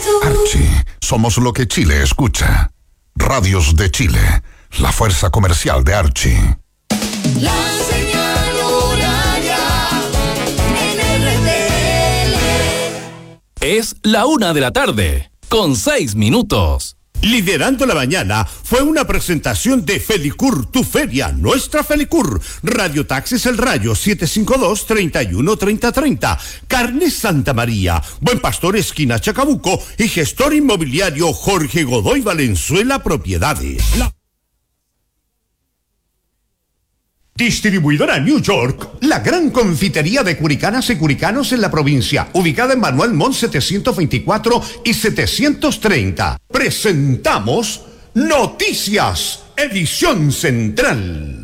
Archie, somos lo que Chile escucha. Radios de Chile, la fuerza comercial de Archie. La señal horaria en RTL. Es la 1:00 con 6 minutos. Liderando la mañana fue una presentación de Felicur, tu feria, nuestra Felicur. Radio Taxis El Rayo, 752-313030. Carnes Santa María, Buen Pastor esquina Chacabuco y gestor inmobiliario Jorge Godoy Valenzuela Propiedades. Distribuidora New York, la gran confitería de curicanas y curicanos en la provincia, ubicada en Manuel Montt 724 y 730. Presentamos Noticias, edición central.